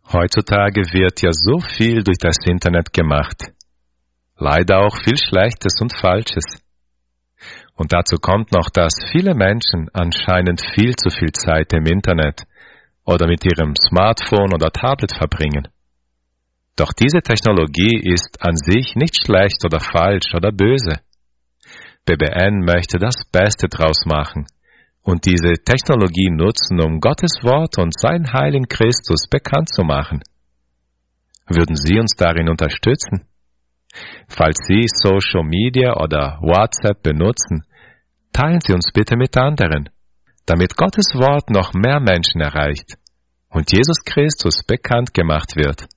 Heutzutage wird ja so viel durch das Internet gemacht. Leider auch viel Schlechtes und Falsches. Und dazu kommt noch, dass viele Menschen anscheinend viel zu viel Zeit im Internet oder mit ihrem Smartphone oder Tablet verbringen. Doch diese Technologie ist an sich nicht schlecht oder falsch oder böse. BBN möchte das Beste draus machen und diese Technologie nutzen, um Gottes Wort und seinen Heiligen Christus bekannt zu machen. Würden Sie uns darin unterstützen? Falls Sie Social Media oder WhatsApp benutzen, teilen Sie uns bitte mit anderen, damit Gottes Wort noch mehr Menschen erreicht und Jesus Christus bekannt gemacht wird.